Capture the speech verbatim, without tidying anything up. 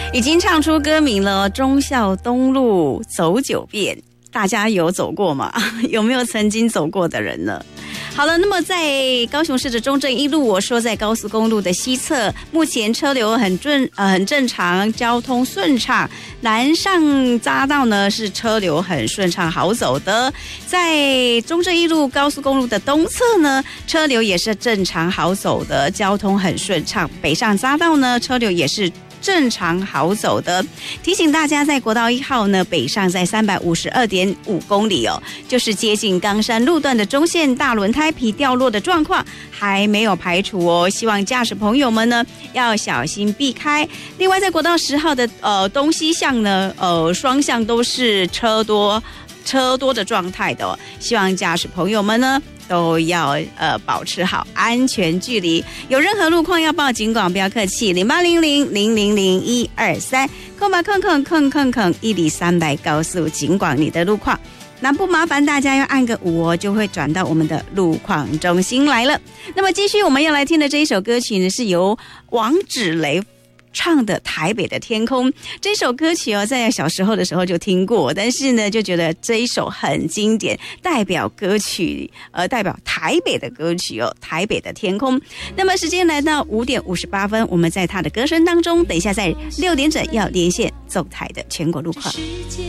已经唱出歌名了，忠孝东路走九遍，大家有走过吗？有没有曾经走过的人呢？好了，那么在高雄市的中正一路，我说在高速公路的西侧，目前车流很正呃很正常，交通顺畅。南上匝道呢是车流很顺畅好走的，在中正一路高速公路的东侧呢，车流也是正常好走的，交通很顺畅。北上匝道呢，车流也是正常好走的。提醒大家，在国道一号呢，北上在三百五十二点五公里哦，就是接近冈山路段的中线大轮胎皮掉落的状况还没有排除哦，希望驾驶朋友们呢要小心避开。另外，在国道十号的呃东西向呢，呃双向都是车多车多的状态的哦，希望驾驶朋友们呢都要呃保持好安全距离，有任何路况要报警广，不要客气，零八零零零零零一二三，空吧空空空空空一里三百告诉警广你的路况。那不麻烦大家要按个五哦，就会转到我们的路况中心来了。那么继续我们要来听的这一首歌曲呢，是由王芷蕾唱的《台北的天空》。这首歌曲哦，在小时候的时候就听过，但是呢，就觉得这一首很经典，代表歌曲，呃，代表台北的歌曲哦，《台北的天空》。那么时间来到五点五十八分，我们在他的歌声当中，等一下在六点整要连线总台的全国路况。